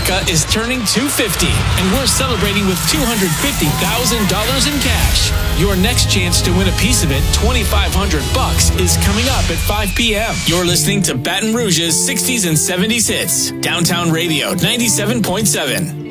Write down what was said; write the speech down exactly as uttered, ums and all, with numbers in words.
America is turning two hundred fifty, and we're celebrating with two hundred fifty thousand dollars in cash. Your next chance to win a piece of it, twenty-five hundred bucks, is coming up at five p.m. You're listening to Baton Rouge's sixties and seventies hits. Downtown Radio ninety-seven point seven.